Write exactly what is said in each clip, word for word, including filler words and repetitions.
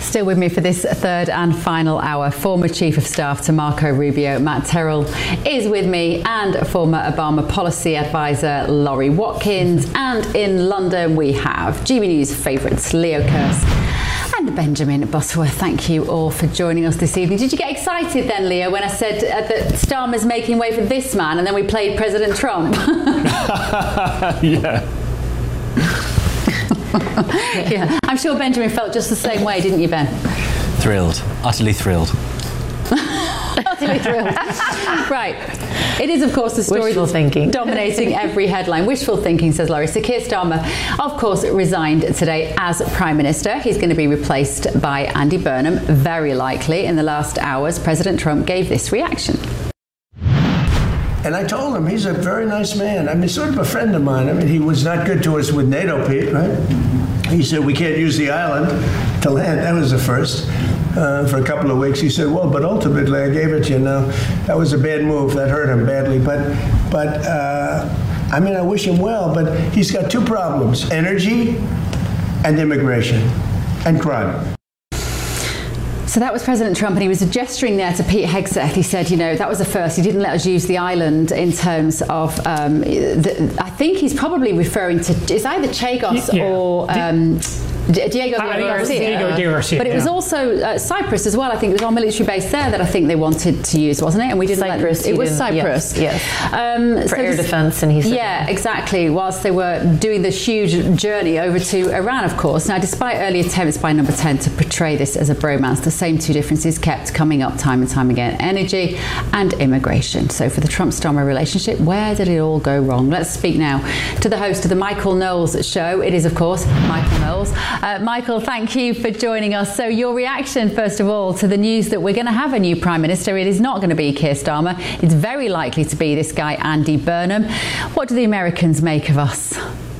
Still with me for this third and final hour, former Chief of Staff to Marco Rubio, Matt Terrell, is with me, and former Obama policy advisor Laurie Watkins. And in London we have G B News favourites Leo Kearse and Benjamin Butterworth. Thank you all for joining us this evening. Did you get excited then, Leo, when I said uh, that Starmer's making way for this man, and then we played President Trump? Yeah. Yeah, I'm sure Benjamin felt just the same way, didn't you, Ben? Thrilled, utterly thrilled. Utterly thrilled. Right. It is, of course, the story Wishful thinking. dominating every headline. Wishful thinking, says Laurie. So Keir Starmer, of course, resigned today as Prime Minister. He's going to be replaced by Andy Burnham, very likely. In the last hours, President Trump gave this reaction. And I told him he's a very nice man. I mean, sort of a friend of mine. I mean, he was not good to us with NATO, Pete, right? He said, we can't use the island to land. That was the first. Uh, for a couple of weeks, he said, well, but ultimately I gave it to you. Now, that was a bad move. That hurt him badly. But, but uh, I mean, I wish him well, but he's got two problems, energy and immigration and crime. So that was President Trump, and he was gesturing there to Pete Hegseth. He said, you know, that was the first. He didn't let us use the island in terms of, um, the, I think he's probably referring to, it's either Chagos yeah. or um, Diego de Garcia. Diego de Garcia. But it was yeah. also uh, Cyprus as well. I think it was our military base there that I think they wanted to use, wasn't it? And we didn't Cyprus, let it was Cyprus. Yes. yes. Um, For so air this, defense, and he said. Yeah, exactly. Whilst they were doing this huge journey over to Iran, of course. Now, despite early attempts by Number ten to portray this as a bromance, the same two differences kept coming up time and time again: energy and immigration. So for the Trump-Starmer relationship, where did it all go wrong? Let's speak now to the host of the Michael Knowles Show. It is, of course, Michael Knowles. Uh, Michael, thank Thank you for joining us. So your reaction, first of all, to the news that we're going to have a new Prime Minister. It is not going to be Keir Starmer. It's very likely to be this guy, Andy Burnham. What do the Americans make of us?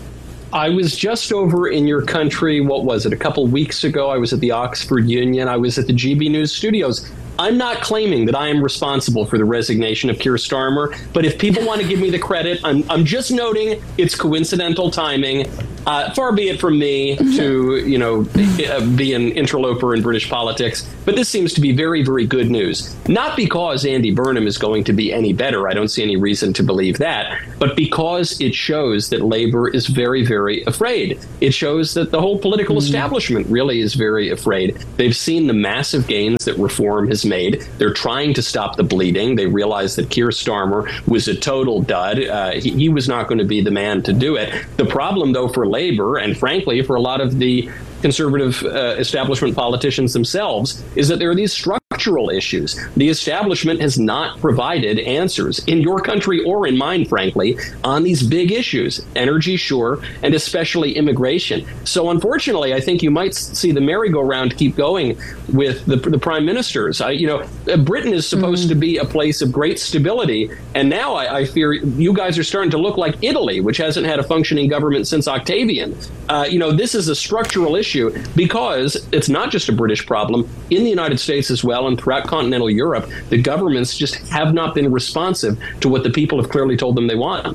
I was just over in your country, what was it, a couple weeks ago. I was at the Oxford Union. I was at the G B News studios. I'm not claiming that I am responsible for the resignation of Keir Starmer, but if people want to give me the credit, I'm, I'm just noting it's coincidental timing. Uh, far be it from me to, you know, be an interloper in British politics, but this seems to be very, very good news. Not because Andy Burnham is going to be any better. I don't see any reason to believe that, but because it shows that Labour is very, very afraid. It shows that the whole political mm. establishment really is very afraid. They've seen the massive gains that reform has made. They're trying to stop the bleeding. They realize that Keir Starmer was a total dud. Uh, he, he was not going to be the man to do it. The problem, though, for Labour, and frankly for a lot of the conservative uh, establishment politicians themselves, is that there are these structural issues. The establishment has not provided answers in your country or in mine, frankly, on these big issues, energy, sure, and especially immigration. So unfortunately, I think you might see the merry-go-round keep going with the, the prime ministers. I, you know, Britain is supposed mm. to be a place of great stability, and now I, I fear you guys are starting to look like Italy, which hasn't had a functioning government since Octavian. Uh, you know, this is a structural issue because it's not just a British problem. In the United States as well and throughout continental Europe, the governments just have not been responsive to what the people have clearly told them they want.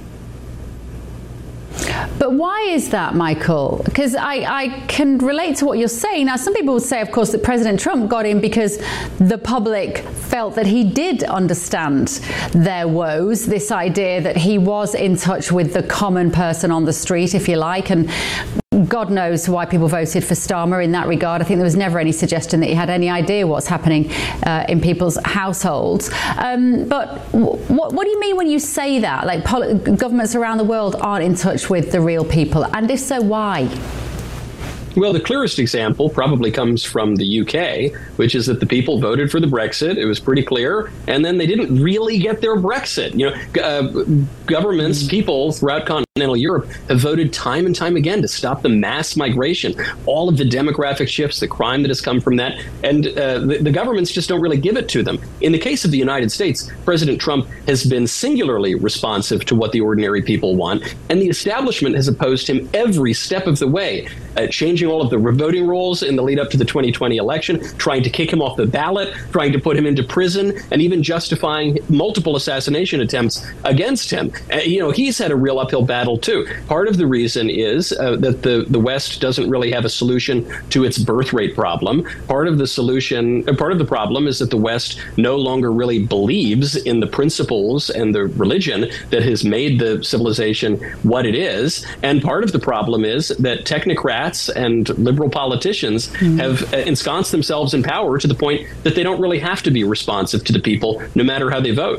But why is that, Michael? Because I, I can relate to what you're saying. Now, some people would say, of course, that President Trump got in because the public felt that he did understand their woes, this idea that he was in touch with the common person on the street, if you like, and God knows why people voted for Starmer in that regard. I think there was never any suggestion that he had any idea what's happening uh, in people's households. Um, but what, what do you mean when you say that? Like pol- governments around the world aren't in touch with the real people? And if so, why? Well, the clearest example probably comes from the U K, which is that the people voted for the Brexit. It was pretty clear. And then they didn't really get their Brexit. You know, uh, governments, people throughout continental Europe have voted time and time again to stop the mass migration, all of the demographic shifts, the crime that has come from that. And uh, the, the governments just don't really give it to them. In the case of the United States, President Trump has been singularly responsive to what the ordinary people want. And the establishment has opposed him every step of the way, uh, changing all of the voting rules in the lead up to the twenty twenty election, trying to kick him off the ballot, trying to put him into prison, and even justifying multiple assassination attempts against him. Uh, you know, he's had a real uphill battle battle too. Part of the reason is uh, that the, the West doesn't really have a solution to its birth rate problem. Part of the solution, uh, part of the problem is that the West no longer really believes in the principles and the religion that has made the civilization what it is. And part of the problem is that technocrats and liberal politicians mm. have ensconced themselves in power to the point that they don't really have to be responsive to the people, no matter how they vote.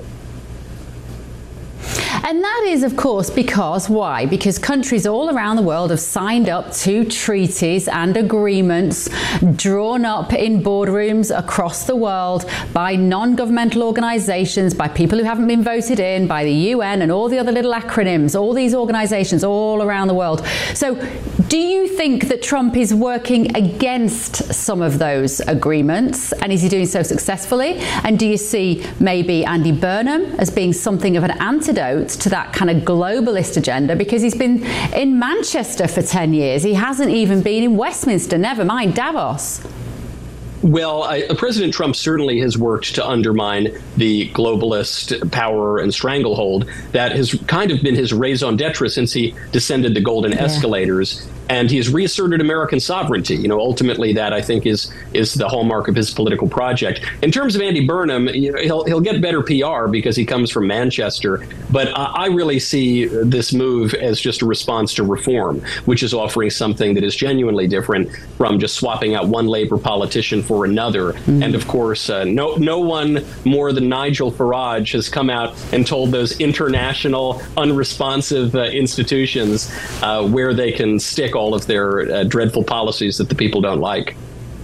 And that is, of course, because why? Because countries all around the world have signed up to treaties and agreements drawn up in boardrooms across the world by non-governmental organizations, by people who haven't been voted in, by the U N and all the other little acronyms, all these organizations all around the world. So do you think that Trump is working against some of those agreements? And is he doing so successfully? And do you see maybe Andy Burnham as being something of an antidote to that kind of globalist agenda? Because he's been in Manchester for ten years. He hasn't even been in Westminster, never mind Davos. Well, I, President Trump certainly has worked to undermine the globalist power and stranglehold that has kind of been his raison d'etre since he descended the golden yeah. escalators. And he's reasserted American sovereignty. You know, ultimately, that I think is is the hallmark of his political project. In terms of Andy Burnham, you know, he'll he'll get better P R because he comes from Manchester. But uh, I really see this move as just a response to reform, which is offering something that is genuinely different from just swapping out one Labour politician for another. Mm. And of course, uh, no no one more than Nigel Farage has come out and told those international unresponsive uh, institutions uh, where they can stick all of their uh, dreadful policies that the people don't like.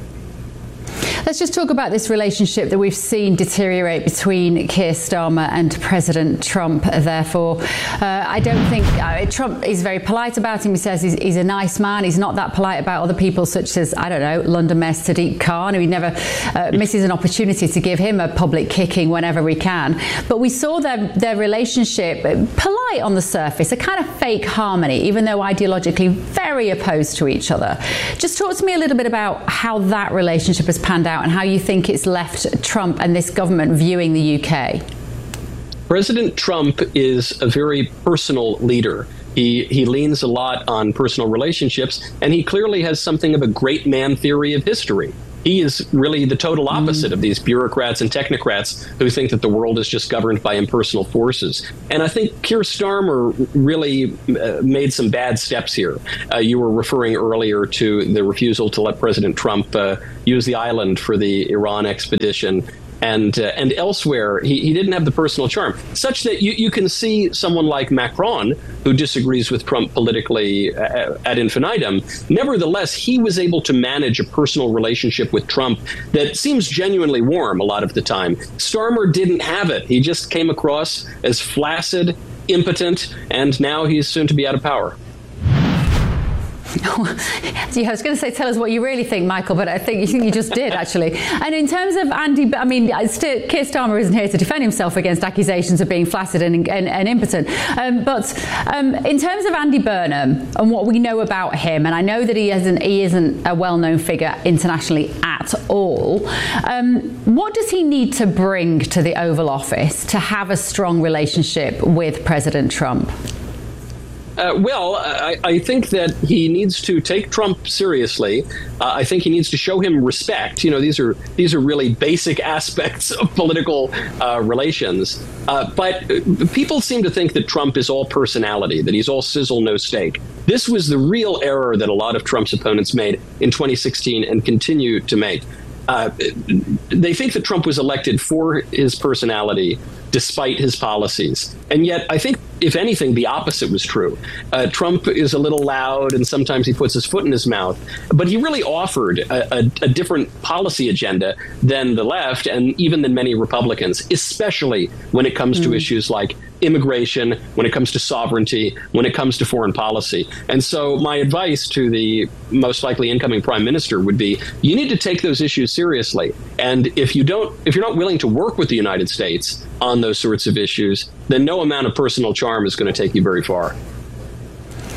Let's just talk about this relationship that we've seen deteriorate between Keir Starmer and President Trump. Therefore, uh, I don't think uh, Trump is very polite about him. He says he's, he's a nice man. He's not that polite about other people, such as, I don't know, London Mayor Sadiq Khan, who he never uh, misses an opportunity to give him a public kicking whenever we can. But we saw their, their relationship polite on the surface, a kind of fake harmony, even though ideologically very opposed to each other. Just talk to me a little bit about how that relationship has panned out and how you think it's left Trump and this government viewing the U K. President Trump is a very personal leader. He he leans a lot on personal relationships, and he clearly has something of a great man theory of history. He is really the total opposite mm. of these bureaucrats and technocrats who think that the world is just governed by impersonal forces. And I think Keir Starmer really uh, made some bad steps here. Uh, you were referring earlier to the refusal to let President Trump uh, use the island for the Iran expedition. And uh, and elsewhere, he, he didn't have the personal charm, such that you, you can see someone like Macron, who disagrees with Trump politically uh, ad infinitum. Nevertheless, he was able to manage a personal relationship with Trump that seems genuinely warm a lot of the time. Starmer didn't have it. He just came across as flaccid, impotent, and now he's soon to be out of power. Yeah, I was going to say, tell us what you really think, Michael, but I think you think you just did, actually. And in terms of Andy, I mean, still, Keir Starmer isn't here to defend himself against accusations of being flaccid and, and, and impotent. Um, but um, in terms of Andy Burnham and what we know about him, and I know that he isn't, he isn't a well-known figure internationally at all, um, what does he need to bring to the Oval Office to have a strong relationship with President Trump? Uh, well, I, I think that he needs to take Trump seriously. Uh, I think he needs to show him respect. You know, these are these are really basic aspects of political uh, relations. Uh, but people seem to think that Trump is all personality, that he's all sizzle, no steak. This was the real error that a lot of Trump's opponents made in twenty sixteen and continue to make. Uh, they think that Trump was elected for his personality, despite his policies. And yet, I think, if anything, the opposite was true. Uh, Trump is a little loud, and sometimes he puts his foot in his mouth. But he really offered a, a, a different policy agenda than the left, and even than many Republicans, especially when it comes mm. to issues like immigration, when it comes to sovereignty, when it comes to foreign policy. And so my advice to the most likely incoming prime minister would be, you need to take those issues seriously. And if you don't, if you're not willing to work with the United States on those sorts of issues, then no amount of personal charm is going to take you very far.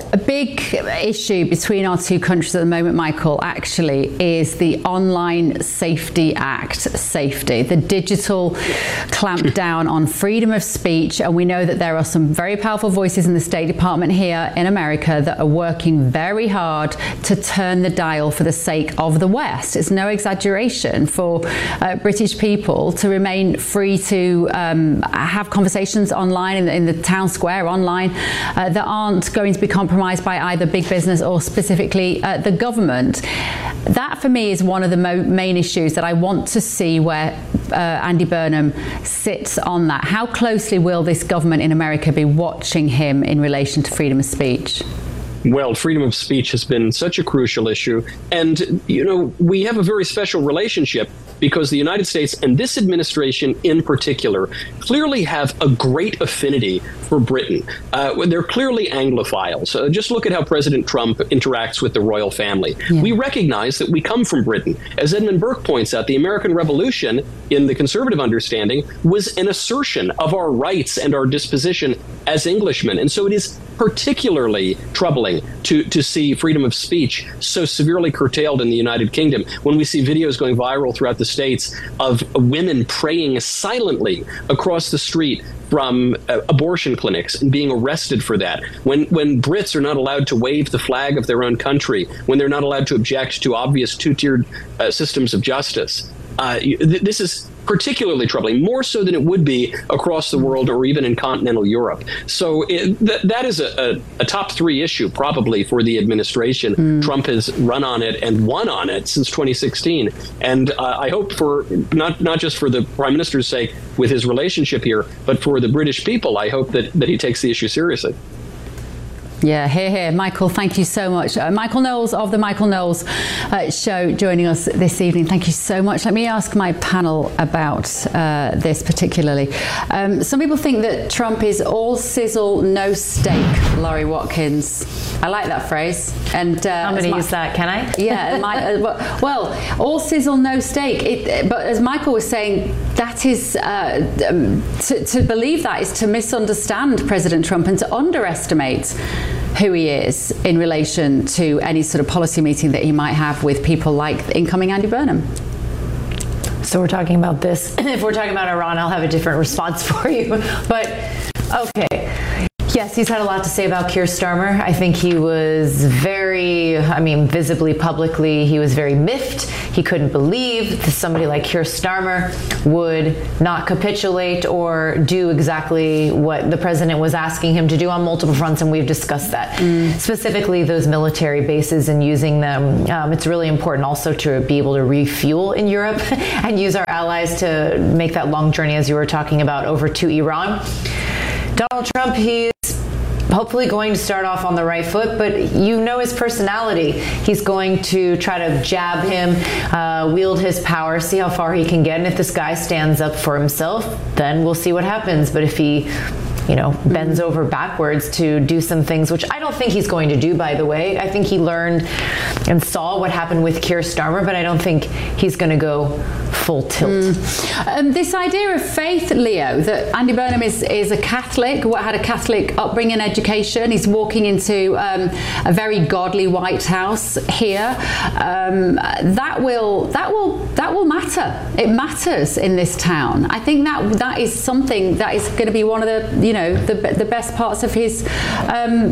A big issue between our two countries at the moment, Michael, actually is the Online Safety Act, safety, the digital clampdown on freedom of speech. And we know that there are some very powerful voices in the State Department here in America that are working very hard to turn the dial for the sake of the West. It's no exaggeration for uh, British people to remain free to um, have conversations online in the, in the town square online uh, that aren't going to be compromised by either big business or specifically uh, the government. That for me is one of the mo- main issues that I want to see where uh, Andy Burnham sits on that. How closely will this government in America be watching him in relation to freedom of speech? Well, freedom of speech has been such a crucial issue. And, you know, we have a very special relationship because the United States and this administration in particular clearly have a great affinity for Britain. Uh, they're clearly Anglophiles. Uh, just look at how President Trump interacts with the royal family. Yeah. We recognize that we come from Britain. As Edmund Burke points out, the American Revolution, in the conservative understanding, was an assertion of our rights and our disposition as Englishmen. And so it is particularly troubling to, to see freedom of speech so severely curtailed in the United Kingdom when we see videos going viral throughout the States of women praying silently across the street from uh, abortion clinics and being arrested for that. When when Brits are not allowed to wave the flag of their own country, when they're not allowed to object to obvious two-tiered uh, systems of justice. Uh, th- this is particularly troubling, more so than it would be across the world or even in continental Europe. So it, th- that is a, a, a top three issue probably for the administration. Mm. Trump has run on it and won on it since twenty sixteen. And uh, I hope for not not just for the prime minister's sake with his relationship here, but for the British people, I hope that, that he takes the issue seriously. Yeah, here, here. Michael, thank you so much. Uh, Michael Knowles of the Michael Knowles uh, Show joining us this evening. Thank you so much. Let me ask my panel about uh, this particularly. Um, some people think that Trump is all sizzle, no steak, Laurie Watkins. I like that phrase. And uh, I'm going to use that, can I? Yeah. my, uh, well, all sizzle, no steak. It, but as Michael was saying, that is, uh, um, to, to believe that is to misunderstand President Trump and to underestimate who he is in relation to any sort of policy meeting that he might have with people like incoming Andy Burnham. So we're talking about this. If we're talking about Iran, I'll have a different response for you. But okay. Yes, he's had a lot to say about Keir Starmer. I think he was very, I mean, visibly, publicly, he was very miffed. He couldn't believe that somebody like Keir Starmer would not capitulate or do exactly what the president was asking him to do on multiple fronts, and we've discussed that. Mm. Specifically, those military bases and using them. Um, it's really important also to be able to refuel in Europe and use our allies to make that long journey, as you were talking about, over to Iran. Donald Trump, he's hopefully going to start off on the right foot, but you know his personality. He's going to try to jab him, uh, wield his power, see how far he can get. And if this guy stands up for himself, then we'll see what happens. But if he, you know, bends over backwards to do some things, which I don't think he's going to do, by the way. I think he learned and saw what happened with Keir Starmer, but I don't think he's going to go full tilt. Mm. Um, this idea of faith, Leo, that Andy Burnham is, is a Catholic, had a Catholic upbringing, education. He's walking into um, a very godly White House here. Um, that will that will that will matter. It matters in this town. I think that that is something that is going to be one of the you know the the best parts of his um,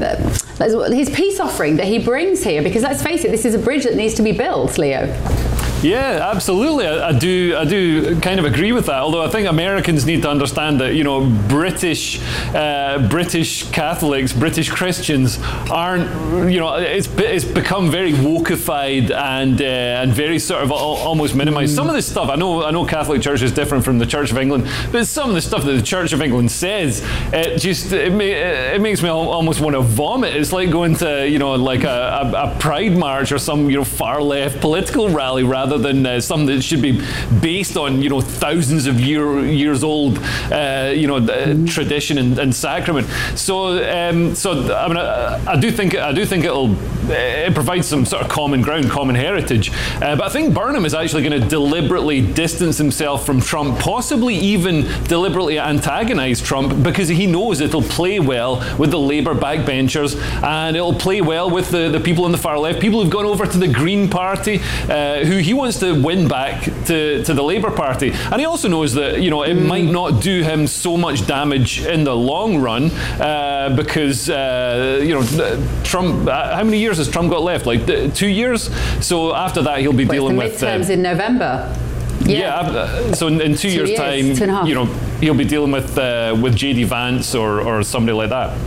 his peace offering that he brings here. Because let's face it, this is a bridge that needs to be built, Leo. Yeah, absolutely. I, I do. I do kind of agree with that. Although I think Americans need to understand that, you know, British, uh, British Catholics, British Christians aren't. You know, it's it's become very wokeified and uh, and very sort of almost minimized. Mm. Some of the stuff I know. I know Catholic Church is different from the Church of England, but some of the stuff that the Church of England says, it just it, may, it makes me almost want to vomit. It's like going to you know like a, a, a Pride march or some you know far left political rally rather rather than uh, something that should be based on, you know, thousands of year, years old, uh, you know, mm. tradition and, and sacrament. So, um, so I mean, I, I do think I do think it'll it provides some sort of common ground, common heritage. Uh, but I think Burnham is actually going to deliberately distance himself from Trump, possibly even deliberately antagonize Trump, because he knows it'll play well with the Labour backbenchers, and it'll play well with the, the people on the far left, people who've gone over to the Green Party, uh, who he wants to win back to, to the Labour Party. And he also knows that, you know, it mm. might not do him so much damage in the long run, uh, because, uh, you know, Trump, uh, how many years has Trump got left? Like uh, two years? So after that, he'll be well, dealing the with... midterms uh, in November. Yeah. yeah uh, so in, in two, two years', years time, two and a half. you know, he'll be dealing with uh, with J D Vance or, or somebody like that.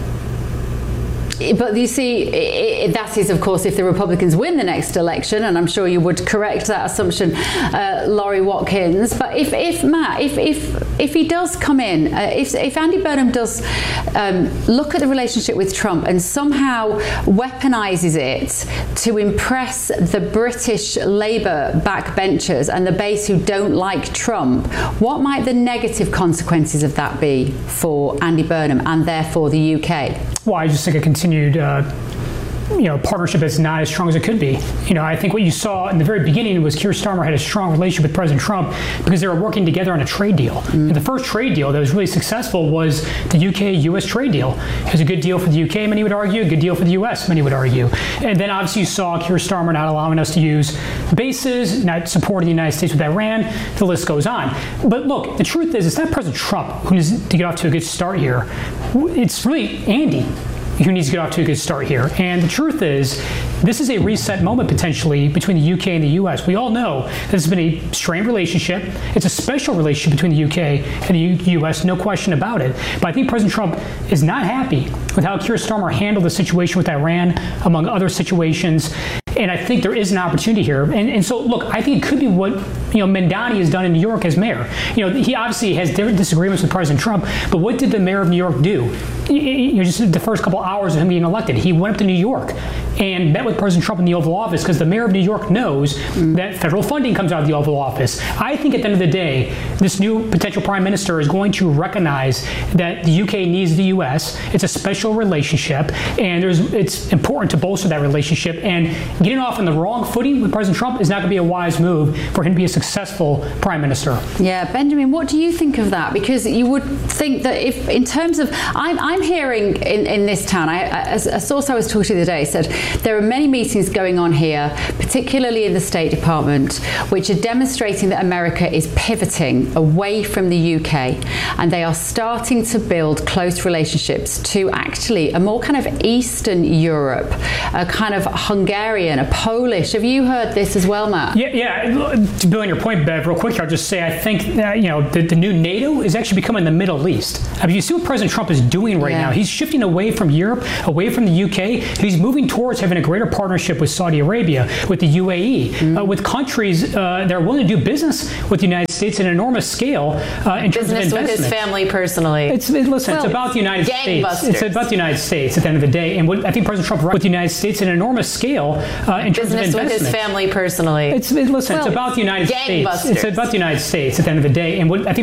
But you see, it, it, that is, of course, if the Republicans win the next election, and I'm sure you would correct that assumption, uh, Laurie Watkins. But if, if Matt, if if if he does come in, uh, if if Andy Burnham does um, look at the relationship with Trump and somehow weaponizes it to impress the British Labour backbenchers and the base who don't like Trump, what might the negative consequences of that be for Andy Burnham and therefore the U K? Well, I just think a continued, uh, you know, partnership that's not as strong as it could be. You know, I think what you saw in the very beginning was Keir Starmer had a strong relationship with President Trump because they were working together on a trade deal. Mm. And the first trade deal that was really successful was the U K U S trade deal. It was a good deal for the U K, many would argue, a good deal for the U S, many would argue. And then obviously you saw Keir Starmer not allowing us to use bases, not supporting the United States with Iran, the list goes on. But look, the truth is, it's not President Trump who needs to get off to a good start here. It's really Andy who needs to get off to a good start here. And the truth is, this is a reset moment potentially between the U K and the U S. We all know this has been a strained relationship. It's a special relationship between the U K and the U S, no question about it. But I think President Trump is not happy with how Keir Starmer handled the situation with Iran, among other situations. And I think there is an opportunity here. And, and so, look, I think it could be what, you know, Mandani has done in New York as mayor. You know, he obviously has different disagreements with President Trump, but what did the mayor of New York do? You know, just the first couple hours of him being elected, he went up to New York and met with President Trump in the Oval Office because the mayor of New York knows mm. that federal funding comes out of the Oval Office. I think at the end of the day, this new potential prime minister is going to recognize that the U K needs the U S. It's a special relationship, and there's it's important to bolster that relationship. And getting off on the wrong footing with President Trump is not going to be a wise move for him to be a successful prime minister. Yeah, Benjamin, what do you think of that? Because you would think that if, in terms of, I'm, I'm hearing in, in this town, I, a, a source I was talking to the other day said there are many meetings going on here, particularly in the State Department, which are demonstrating that America is pivoting away from the U K, and they are starting to build close relationships to actually a more kind of Eastern Europe, a kind of Hungarian, a Polish. Have you heard this as well, Matt? Yeah, yeah. To build on your point, Bev, real quick, I'll just say I think that, you know, the, the new NATO is actually becoming the Middle East. I mean, you see what President Trump is doing right yeah. now. He's shifting away from Europe, away from the U K. He's moving towards having a greater partnership with Saudi Arabia, with the U A E, mm. uh, with countries uh, that are willing to do business with the United States at an enormous scale uh, in terms business of investment. with his family personally. It's it, listen. Well, it's about the United States. It's about the United States at the end of the day, and what I think President Trump with the United States at an enormous scale uh, in terms business of investment. with his family personally. It's it, listen. Well, it's about the United States. gangbusters. It's about the United States at the end of the day, and what I think.